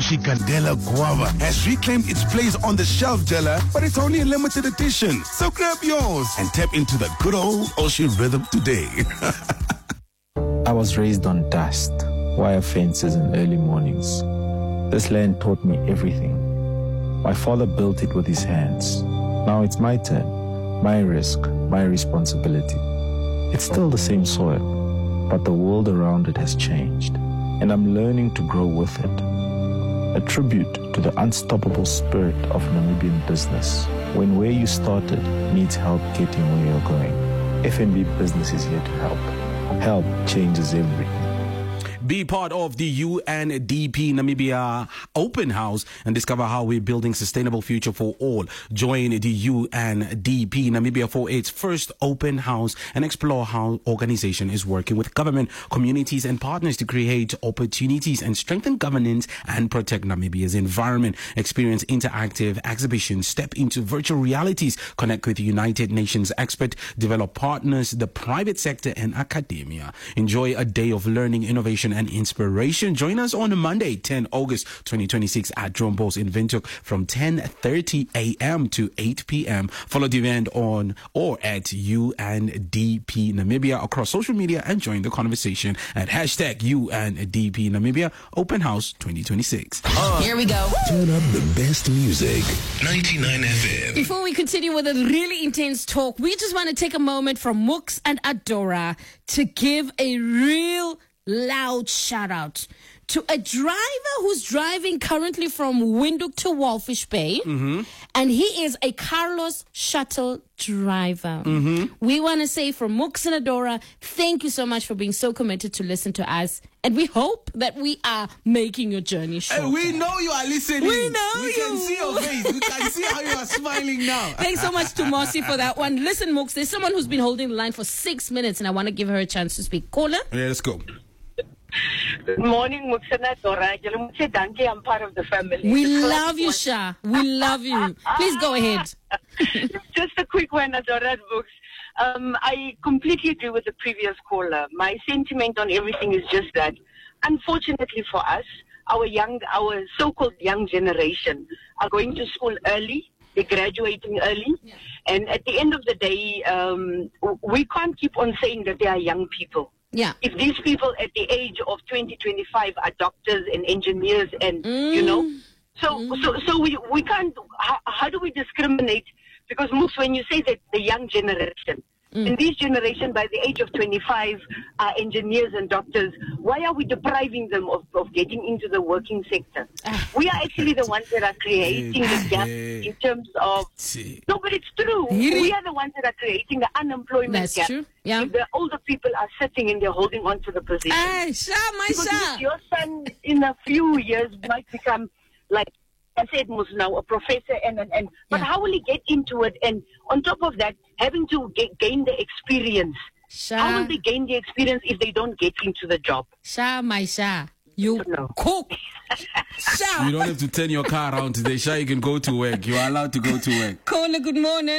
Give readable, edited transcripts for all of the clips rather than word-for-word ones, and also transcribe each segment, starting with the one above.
Chicandela Guava has reclaimed its place on the shelf, Jella, but it's only a limited edition. So grab yours and tap into the good old ocean rhythm today. I was raised on dust, wire fences and early mornings. This land taught me everything. My father built it with his hands. Now it's my turn, my risk, my responsibility. It's still the same soil, but the world around it has changed, and I'm learning to grow with it. A tribute to the unstoppable spirit of Namibian business, when where you started needs help getting where you're going. FNB Business is here to help. Help changes everything. Be part of the UNDP Namibia Open House and discover how we're building sustainable future for all. Join the UNDP Namibia for its first open house and explore how organization is working with government, communities and partners to create opportunities and strengthen governance and protect Namibia's environment. Experience interactive exhibitions, step into virtual realities, connect with United Nations expert, develop partners, the private sector and academia. Enjoy a day of learning, innovation and inspiration. Join us on Monday, 10 August 2026 at Drombos in Windhoek from 10:30 a.m. to 8 p.m. Follow the event on or at UNDP Namibia across social media and join the conversation at hashtag UNDP Namibia Open House 2026. Here we go. Turn up the best music. 99 FM. Before we continue with a really intense talk, we just want to take a moment from Mooks and Adora to give a real loud shout out to a driver who's driving currently from Windhoek to Walfish Bay, and he is a Carlos shuttle driver. We want to say from Mooks and Adora, thank you so much for being so committed to listen to us, and we hope that we are making your journey shorter. Hey, we know you are listening. We know we can see your face. We can see how you are smiling now. Thanks so much to Mossy for that one. Listen, Mooks, there's someone who's been holding the line for 6 minutes, and I want to give her a chance to speak. Caller? Yeah, let's go. Good morning, Muksana Dora. I'm part of the family. We love you, Shah. We love you. Please go ahead. Just a quick one, Adora Books. I completely agree with the previous caller. My sentiment on everything is just that, unfortunately for us, our so-called young generation are going to school early. They're graduating early. Yeah. And at the end of the day, we can't keep on saying that they are young people. Yeah. If these people at the age of 20, 25 are doctors and engineers and, so we can't, how do we discriminate? Because Mooks, when you say that the young generation, in this generation by the age of 25 are engineers and doctors, why are we depriving them of getting into the working sector? We are actually the ones that are creating the gap in terms of... No, but it's true. We are the ones that are creating the unemployment gap. True. Yeah. If the older people are sitting and they're holding on to the position. Because your son in a few years might become like... I said was now a professor but how will he get into it? And on top of that, having to gain the experience. How will they gain the experience if they don't get into the job? You cook. You don't have to turn your car around today. You can go to work. You are allowed to go to work. Caller, good morning.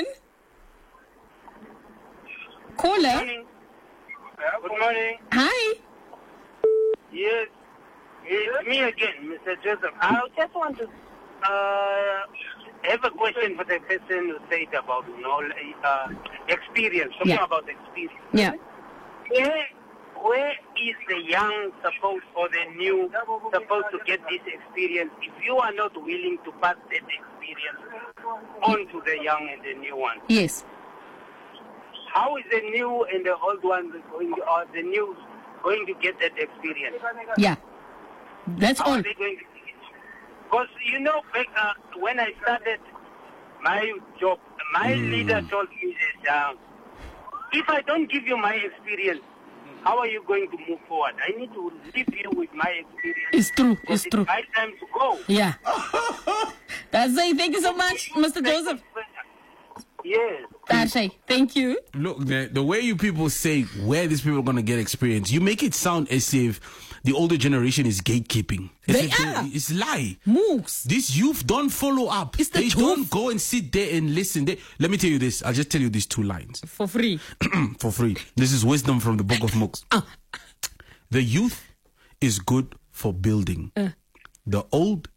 Caller. Good morning. Good morning. Hi. Yes. It's me again, Mr. Joseph. I just want to have a question for the person who said about experience. Talking about experience. Yeah. Where is the young supposed to get this experience if you are not willing to pass that experience on to the young and the new one? Yes. How is the new and the old one going to get that experience? Yeah. That's all. Because, back, when I started my job, my leader told me that if I don't give you my experience, how are you going to move forward? I need to leave you with my experience. It's true. It's true. It's my time to go. Yeah. That's it. Thank you so much, Mr. Joseph. Yes. Tashay, thank you. Look, the way you people say where these people are going to get experience, you make it sound as if the older generation is gatekeeping. It's a lie. Mooks. This youth don't follow up. They don't go and sit there and listen. Let me tell you this. I'll just tell you these 2 lines. For free. For free. This is wisdom from the book of Mooks. The youth is good for building. The old